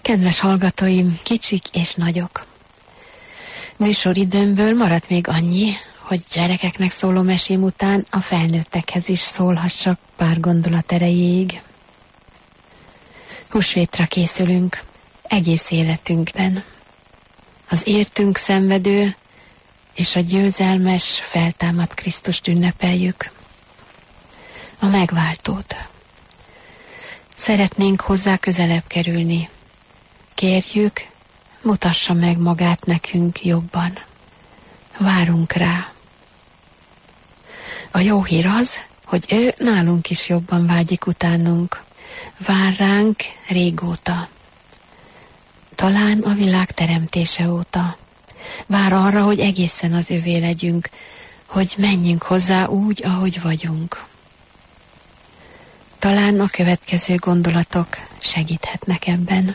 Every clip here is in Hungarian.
Kedves hallgatóim, kicsik és nagyok! Műsoridőmből maradt még annyi, hogy gyerekeknek szóló mesém után a felnőttekhez is szólhassak pár gondolat erejéig. Húsvétra készülünk egész életünkben. Az értünk szenvedő és a győzelmes, feltámadt Krisztust ünnepeljük. A megváltót. Szeretnénk hozzá közelebb kerülni. Kérjük, mutassa meg magát nekünk jobban. Várunk rá. A jó hír az, hogy ő nálunk is jobban vágyik utánunk. Vár ránk régóta. Talán a világ teremtése óta. Vár arra, hogy egészen az övé legyünk, hogy menjünk hozzá úgy, ahogy vagyunk. Talán a következő gondolatok segíthetnek ebben.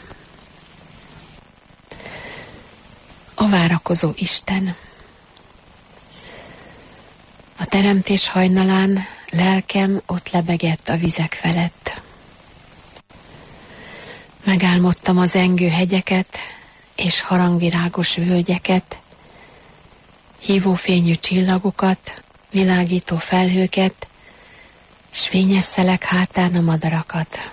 A várakozó Isten. A teremtés hajnalán lelkem ott lebegett a vizek felett. Megálmodtam az engő hegyeket és harangvirágos völgyeket, hívófényű csillagokat, világító felhőket, s fényes szelek hátán a madarakat.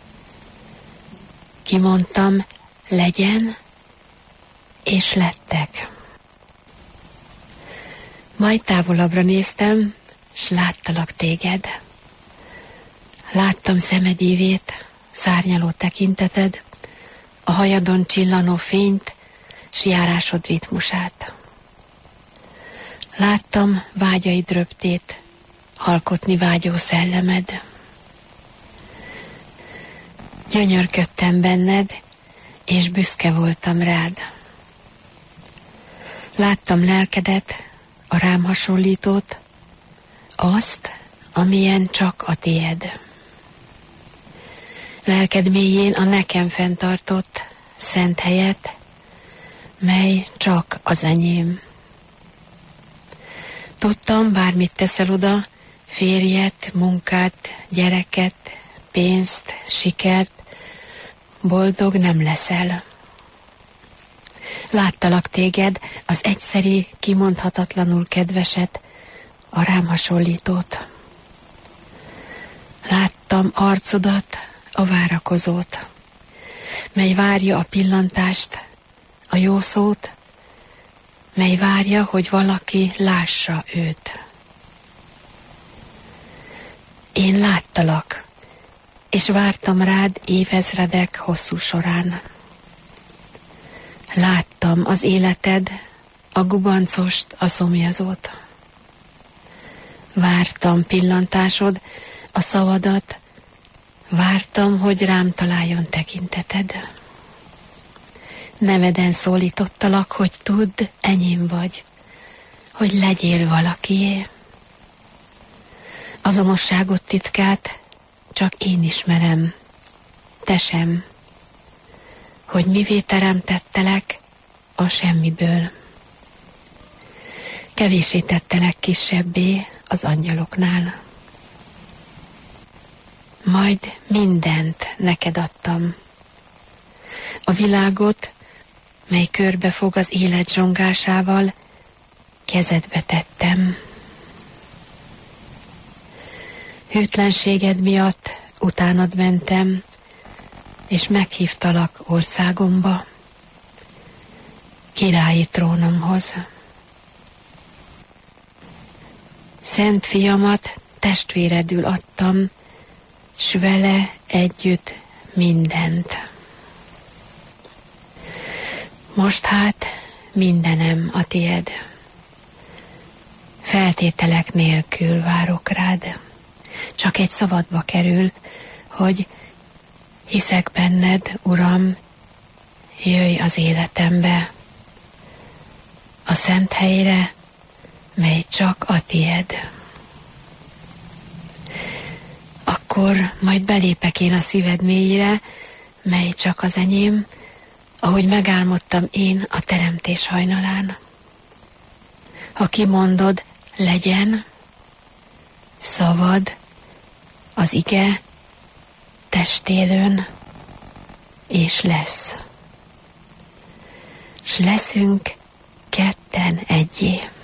Kimondtam, legyen, és lettek. Majd távolabbra néztem, s láttalak téged. Láttam szemedívét, szárnyaló tekinteted, a hajadon csillanó fényt, s járásod ritmusát. Láttam vágyaid röptét, alkotni vágyó szellemed. Gyönyörködtem benned, és büszke voltam rád. Láttam lelkedet, a rám hasonlítót, azt, amilyen csak a tied. Lelked mélyén a nekem fenntartott szent helyet, mely csak az enyém. Tudtam, bármit teszel oda, férjet, munkát, gyereket, pénzt, sikert, boldog nem leszel. Láttalak téged, az egyszeri, kimondhatatlanul kedveset, a rám hasonlítót. Láttam arcodat, a várakozót, mely várja a pillantást, a jó szót, mely várja, hogy valaki lássa őt. Én láttalak, és vártam rád évezredek hosszú során. Láttam az életed, a gubancost, a szomjazót. Vártam pillantásod, a szavadat, vártam, hogy rám találjon tekinteted. Neveden szólítottalak, hogy tudd, enyém vagy, hogy legyél valakié. Azonosságot titkát csak én ismerem, te sem, hogy mivé teremtettelek a semmiből. Kevéssé tettelek kisebbé az angyaloknál. Majd mindent neked adtam. A világot, mely körbefog az élet zsongásával, kezedbe tettem. Hűtlenséged miatt utánad mentem, és meghívtalak országomba, királyi trónomhoz. Szent fiamat testvéredül adtam, s vele együtt mindent. Most hát mindenem a tied. Feltételek nélkül várok rád. Csak egy szavadba kerül, hogy hiszek benned, Uram, jöjj az életembe, a szent helyre, mely csak a tied. Akkor majd belépek én a szíved mélyére, mely csak az enyém, ahogy megálmodtam én a teremtés hajnalán. Ha kimondod, legyen, szavad, az ige testélőn, és lesz. s leszünk ketten egyé.